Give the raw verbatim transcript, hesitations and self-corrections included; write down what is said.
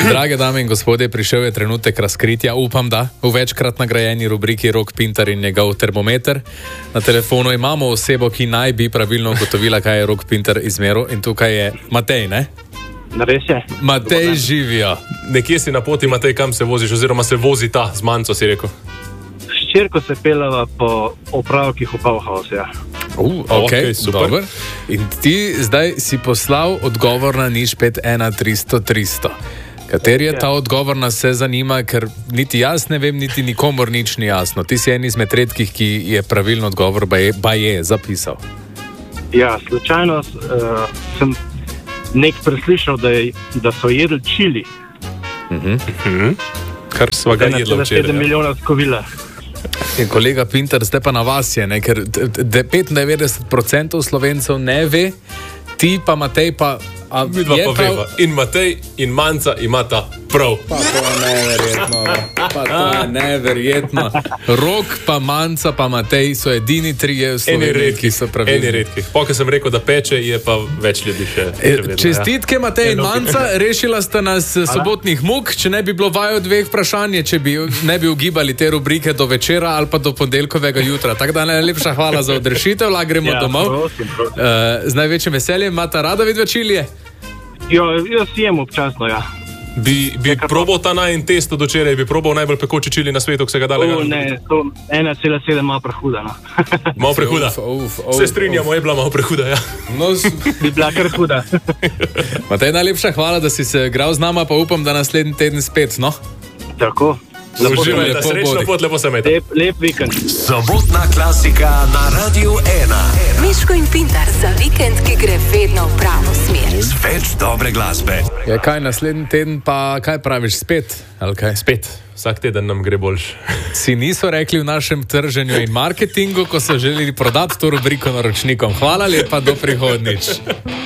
Drage dame in gospodje, prišel je trenutek razkritja, upam da, v večkrat nagrajeni rubriki Rok Pintar in njegov termometer. Na telefonu imamo osebo, ki naj bi pravilno ugotovila, kaj je Rok Pintar izmeril, in tukaj je Matej, ne? Res je. Matej, živijo. Nekje si na poti, Matej, kam se voziš, oziroma se vozi ta z manco, si rekel. Ščirko se pelava po opravkih v Bauhaus, ja. Uh, ok, okay, super. In ti zdaj si poslal odgovor na nič pet ena tristo tristo. Kateri je ta odgovor, nas se zanima, ker niti jaz ne vem, niti nikomor nič ni jasno. Ti si en izmed redkih, ki je pravilno odgovor ba je, ba je zapisal. Ja, slučajno uh, sem nek preslišal, da, je, da so jedli čili. Uh-huh. Uh-huh. Kar sva ga jedla včeraj. sedem milijona skovila. In kolega Pintar, zdaj pa na vas je, ne? Ker petindevetdeset procentov Slovencev ne ve, ti pa Matej pa... A mi dva pa prav... veva. In Matej in Manca imata prav. Pa to je neverjetno. Pa to je neverjetno. Rok pa Manca pa Matej so edini trije v Sloveniji, ki so pravilni. Eni redkih. Po, ko sem rekel, da peče, je pa več ljudi še. E, čestitke, Matej in Manca, rešila sta nas sobotnih muk. Če ne bi bilo vaju dveh vprašanje, če bi ne bi ugibali te rubrike do večera ali pa do ponedeljkovega jutra. Tako da najlepša hvala za odrešitev, lahko gremo ja, domov. Prosim, prosim. Uh, z največjim veseljem, imata rada vidva čilije? Jo, jaz jem občasno, ja. Bi, bi probal ta najin test od včeraj, bi probal najbolj pekoči čili na svetu, ki se ga dalega? O, ne, to ena cela sedem malo prehuda, no. Malo prehuda? Uf, uf, uf, se strinjamo, uf. Je bila malo prehuda, ja. No, bi bila kar huda. Matej, najlepša hvala, da si se igral z nama, pa upam, da naslednji teden spet, no? Tako. Uživaj, da srečno pot, lepo se imejte. Lep, lep vikend. Sobotna klasika na Radiu ena. Miško in Pintar za vikend, ki gre vedno v pravo smer. Z več dobre glasbe. Ja, kaj naslednji teden pa, kaj praviš, spet? Ali kaj? Spet. Vsak teden nam gre boljš. Si niso rekli v našem trženju in marketingu, ko so želeli prodati to rubriko naročnikom. Hvala lepa, do prihodnič.